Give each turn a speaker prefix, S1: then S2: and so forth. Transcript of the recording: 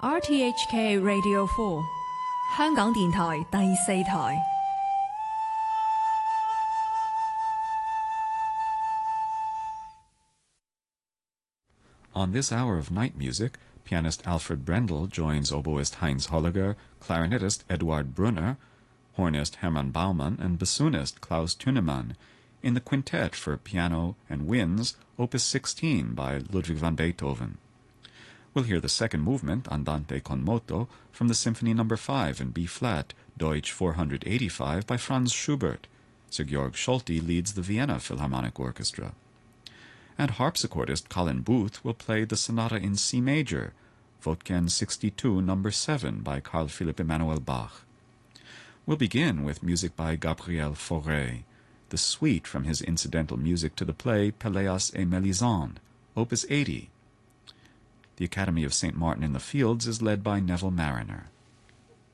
S1: RTHK Radio 4香港電台第四台。
S2: On this hour of night music, pianist Alfred Brendel joins oboist Heinz Holliger, clarinetist Eduard Brunner, hornist Hermann Baumann, and bassoonist Klaus Thünemann in the quintet for piano and winds, Opus 16 by Ludwig van Beethoven. We'll hear the second movement, Andante con moto, from the Symphony No. 5 in B-flat, Deutsch 485 by Franz Schubert. Sir Georg Scholti leads the Vienna Philharmonic Orchestra. And harpsichordist Colin Booth will play the Sonata in C major, Wotken 62 No. 7 by Carl Philipp Emanuel Bach. We'll begin with music by Gabriel Fauré, the suite from his incidental music to the play Pelléas et Mélisande, Opus 80. The Academy of St. Martin in the Fields is led by Neville Mariner.